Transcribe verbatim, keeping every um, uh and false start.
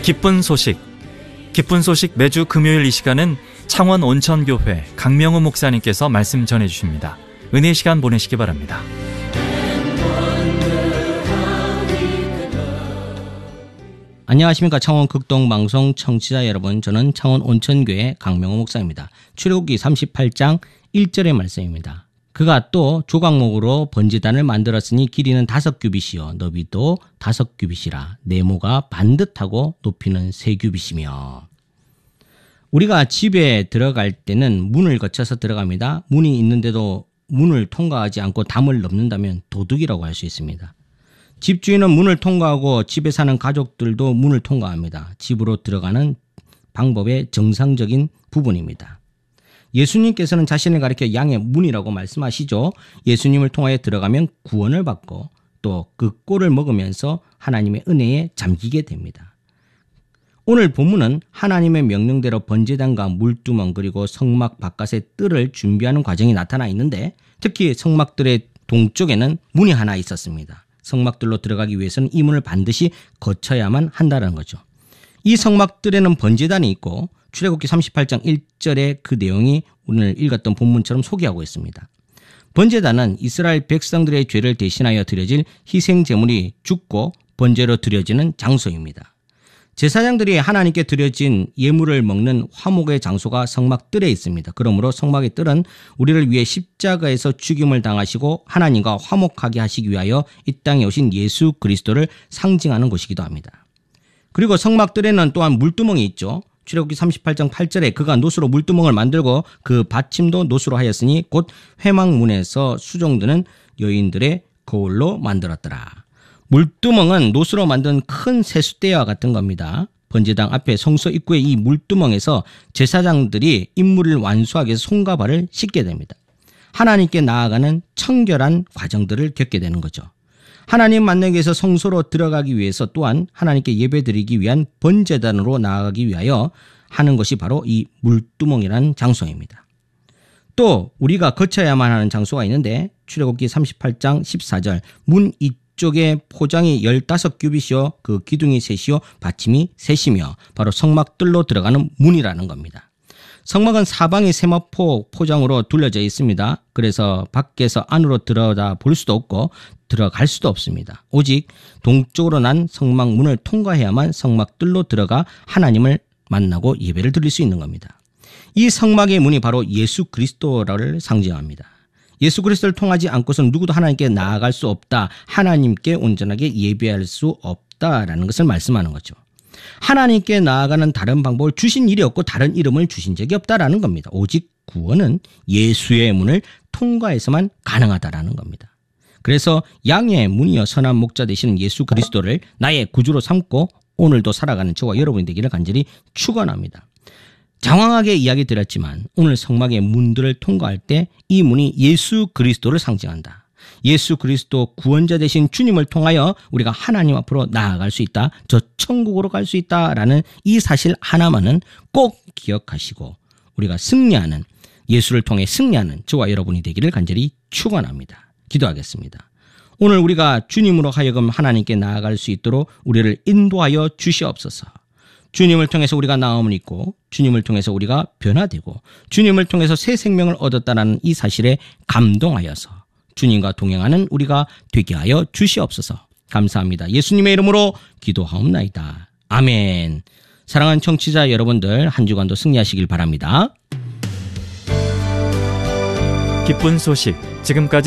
기쁜 소식. 기쁜 소식 매주 금요일 이 시간은 창원 온천교회 강명우 목사님께서 말씀 전해주십니다. 은혜 시간 보내시기 바랍니다. 안녕하십니까. 창원 극동방송 청취자 여러분, 저는 창원 온천교회 강명우 목사입니다. 출애굽기 삼십팔 장 일 절의 말씀입니다. 그가 또 조각목으로 번제단을 만들었으니 길이는 다섯 규빗이요 너비도 다섯 규빗이라 네모가 반듯하고 높이는 세 규빗이며. 우리가 집에 들어갈 때는 문을 거쳐서 들어갑니다. 문이 있는데도 문을 통과하지 않고 담을 넘는다면 도둑이라고 할 수 있습니다. 집주인은 문을 통과하고 집에 사는 가족들도 문을 통과합니다. 집으로 들어가는 방법의 정상적인 부분입니다. 예수님께서는 자신을 가리켜 양의 문이라고 말씀하시죠. 예수님을 통하여 들어가면 구원을 받고 또 그 꼴을 먹으면서 하나님의 은혜에 잠기게 됩니다. 오늘 본문은 하나님의 명령대로 번제단과 물두멍 그리고 성막 바깥의 뜰을 준비하는 과정이 나타나 있는데, 특히 성막들의 동쪽에는 문이 하나 있었습니다. 성막들로 들어가기 위해서는 이 문을 반드시 거쳐야만 한다는 거죠. 이 성막들에는 번제단이 있고 출애굽기 삼십팔 장 일 절의 그 내용이 오늘 읽었던 본문처럼 소개하고 있습니다. 번제단은 이스라엘 백성들의 죄를 대신하여 드려질 희생 제물이 죽고 번제로 드려지는 장소입니다. 제사장들이 하나님께 드려진 예물을 먹는 화목의 장소가 성막 뜰에 있습니다. 그러므로 성막의 뜰은 우리를 위해 십자가에서 죽임을 당하시고 하나님과 화목하게 하시기 위하여 이 땅에 오신 예수 그리스도를 상징하는 곳이기도 합니다. 그리고 성막 뜰에는 또한 물두멍이 있죠. 출애굽기 삼십팔 장 팔 절에 그가 노수로 물두멍을 만들고 그 받침도 노수로 하였으니 곧 회막문에서 수종드는 여인들의 거울로 만들었더라. 물두멍은 노수로 만든 큰 세숫대와 같은 겁니다. 번제당 앞에 성소 입구의 이 물두멍에서 제사장들이 임무를 완수하기 위해서 손과 발을 씻게 됩니다. 하나님께 나아가는 청결한 과정들을 겪게 되는 거죠. 하나님 만나기 위해서 성소로 들어가기 위해서 또한 하나님께 예배드리기 위한 번제단으로 나아가기 위하여 하는 것이 바로 이 물두멍이라는 장소입니다. 또 우리가 거쳐야만 하는 장소가 있는데 출애굽기 삼십팔 장 십사 절 문 이쪽에 포장이 열다섯 규빗이요 그 기둥이 셋이요 받침이 셋이며 바로 성막뜰로 들어가는 문이라는 겁니다. 성막은 사방이 세마포 포장으로 둘러져 있습니다. 그래서 밖에서 안으로 들어다 볼 수도 없고 들어갈 수도 없습니다. 오직 동쪽으로 난 성막 문을 통과해야만 성막뜰로 들어가 하나님을 만나고 예배를 드릴 수 있는 겁니다. 이 성막의 문이 바로 예수 그리스도를 상징합니다. 예수 그리스도를 통하지 않고서는 누구도 하나님께 나아갈 수 없다. 하나님께 온전하게 예배할 수 없다라는 것을 말씀하는 거죠. 하나님께 나아가는 다른 방법을 주신 일이 없고 다른 이름을 주신 적이 없다라는 겁니다. 오직 구원은 예수의 문을 통과해서만 가능하다라는 겁니다. 그래서 양의 문이여 선한 목자 되시는 예수 그리스도를 나의 구주로 삼고 오늘도 살아가는 저와 여러분이 되기를 간절히 축원합니다. 장황하게 이야기 드렸지만 오늘 성막의 문들을 통과할 때 이 문이 예수 그리스도를 상징한다. 예수 그리스도 구원자 되신 주님을 통하여 우리가 하나님 앞으로 나아갈 수 있다. 저 천국으로 갈 수 있다라는 이 사실 하나만은 꼭 기억하시고 우리가 승리하는, 예수를 통해 승리하는 저와 여러분이 되기를 간절히 축원합니다. 기도하겠습니다. 오늘 우리가 주님으로 하여금 하나님께 나아갈 수 있도록 우리를 인도하여 주시옵소서. 주님을 통해서 우리가 나음을 입고 주님을 통해서 우리가 변화되고 주님을 통해서 새 생명을 얻었다는 이 사실에 감동하여서 주님과 동행하는 우리가 되게 하여 주시옵소서. 감사합니다. 예수님의 이름으로 기도하옵나이다. 아멘. 사랑하는 청취자 여러분들, 한 주간도 승리하시길 바랍니다. 기쁜 소식. 지금까지